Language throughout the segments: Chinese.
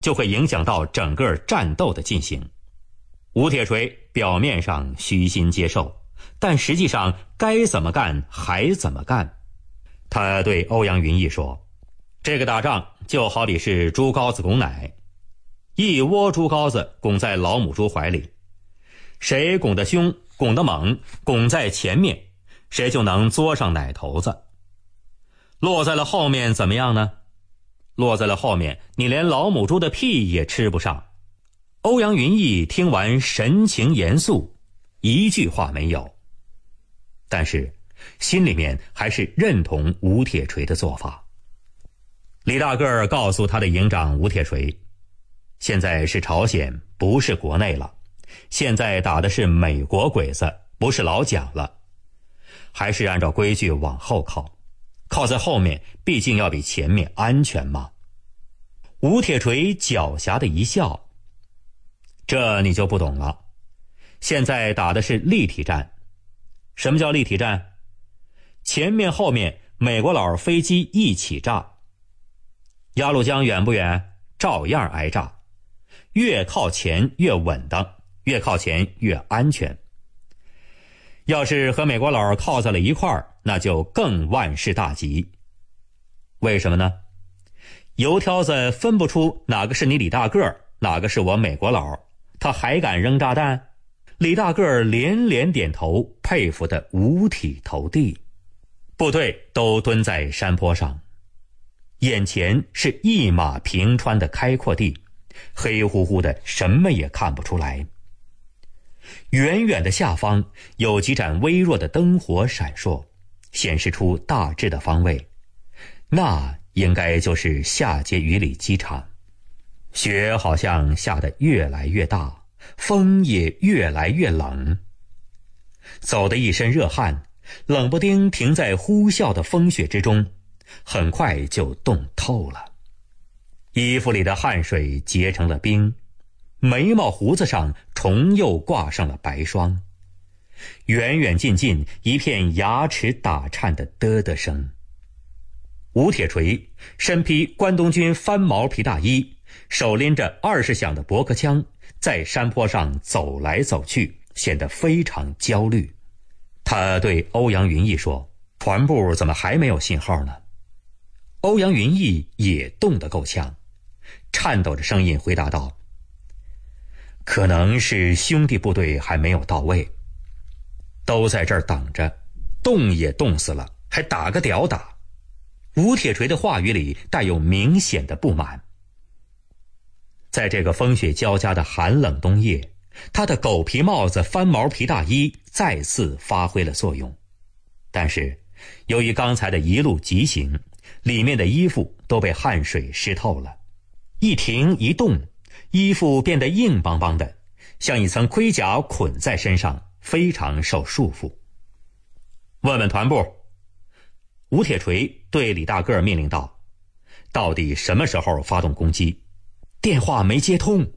就会影响到整个战斗的进行。吴铁锤表面上虚心接受，但实际上该怎么干还怎么干。他对欧阳云逸说，这个打仗就好比是猪羔子拱奶，一窝猪羔子拱在老母猪怀里，谁拱得凶，拱得猛，拱在前面，谁就能嘬上奶头子。落在了后面怎么样呢？落在了后面，你连老母猪的屁也吃不上。欧阳云逸听完神情严肃，一句话没有，但是心里面还是认同吴铁锤的做法。李大个儿告诉他的营长吴铁锤，现在是朝鲜，不是国内了，现在打的是美国鬼子，不是老蒋了，还是按照规矩往后靠，靠在后面毕竟要比前面安全嘛。吴铁锤狡黠的一笑，这你就不懂了，现在打的是立体战。什么叫立体战？前面后面美国佬飞机一起炸，鸭绿江远不远？照样挨炸，越靠前越稳当，越靠前越安全。要是和美国佬靠在了一块儿，那就更万事大吉。为什么呢？油条子分不出哪个是你李大个儿，哪个是我美国佬，他还敢扔炸弹？李大个儿连连点头，佩服得五体投地。部队都蹲在山坡上，眼前是一马平川的开阔地，黑乎乎的，什么也看不出来。远远的下方有几盏微弱的灯火闪烁，显示出大致的方位，那应该就是下碣隅里机场。雪好像下得越来越大，风也越来越冷，走得一身热汗，冷不丁停在呼啸的风雪之中，很快就冻透了。衣服里的汗水结成了冰，眉毛胡子上重又挂上了白霜，远远近近一片牙齿打颤的嘚嘚声。吴铁锤身披关东军翻毛皮大衣，手拎着20响的驳壳枪，在山坡上走来走去，显得非常焦虑。他对欧阳云逸说，团部怎么还没有信号呢？欧阳云逸也冻得够呛，颤抖着声音回答道，可能是兄弟部队还没有到位，都在这儿等着，冻也冻死了，还打个屌打。吴铁锤的话语里带有明显的不满。在这个风雪交加的寒冷冬夜，他的狗皮帽子翻毛皮大衣再次发挥了作用，但是由于刚才的一路急行，里面的衣服都被汗水湿透了，一停一动，衣服变得硬邦邦的，像一层盔甲捆在身上，非常受束缚。问问团部。吴铁锤对李大个儿命令道，到底什么时候发动攻击？电话没接通。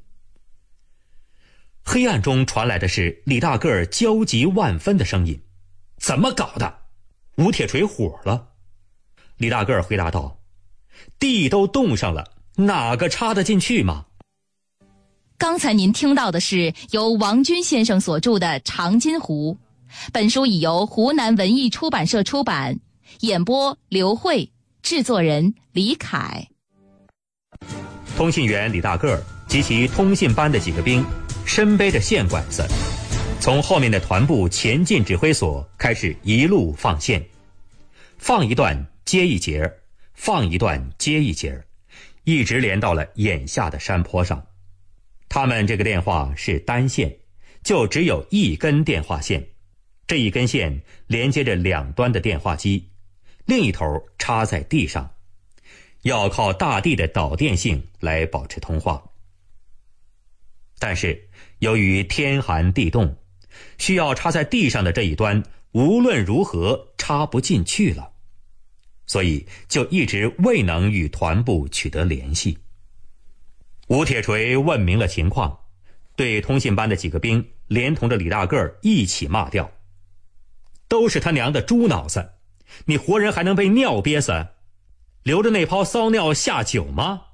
黑暗中传来的是李大个儿焦急万分的声音，怎么搞的？吴铁锤火了。李大个儿回答道，地都冻上了，哪个插得进去吗？ 刚才您听到的是由王军先生所著的《长津湖》，本书已由湖南文艺出版社出版，演播刘慧，制作人李凯。 通信员李大个儿及其通信班的几个兵身背着线管子，从后面的团部前进指挥所开始一路放线，放一段接一节，放一段接一节，一直连到了眼下的山坡上。他们这个电话是单线，就只有一根电话线，这一根线连接着两端的电话机，另一头插在地上，要靠大地的导电性来保持通话。但是由于天寒地冻，需要插在地上的这一端无论如何插不进去了，所以就一直未能与团部取得联系。吴铁锤问明了情况，对通信班的几个兵连同着李大个儿一起骂掉，都是他娘的猪脑子，你活人还能被尿憋死？留着那泡骚尿下酒吗？